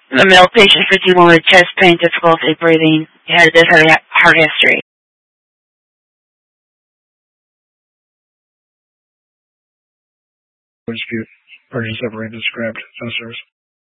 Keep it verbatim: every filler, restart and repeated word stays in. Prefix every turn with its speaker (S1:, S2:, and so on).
S1: I'm a male patient, fifty-one, with chest pain, difficulty breathing. He had this had a heart history.
S2: Dispute. Purchase separated, described, no service.